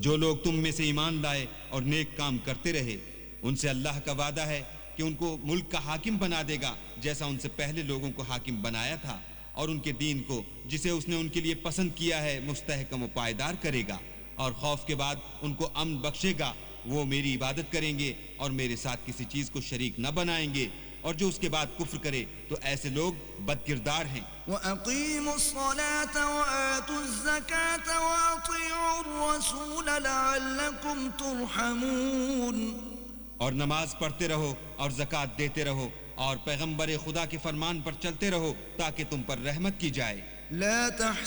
जो लोग तुम में से ईमान लाए और नेक काम करते रहे, उनसे अल्लाह का वादा है कि उनको मुल्क का हाकिम बना देगा, जैसा उनसे पहले लोगों को हाकिम बनाया था, और उनके दीन को जिसे उसने उनके लिए पसंद किया है मुस्तहकम व पायदार करेगा, और खौफ के बाद उनको अमन बख्शेगा। वो मेरी इबादत करेंगे और मेरे साथ किसी चीज को शरीक न बनाएंगे, और जो उसके बाद कुफ्र करे तो ऐसे लोग बदकिरदार हैं। वअक़ीमुस्सलात वआतुज़्ज़कात वअतीउर्रसूल लअल्लकुम तुरहमून। और नमाज पढ़ते रहो और ज़कात देते रहो और पैगंबर खुदा के फरमान पर चलते रहो ताकि तुम पर रहमत की जाए। ला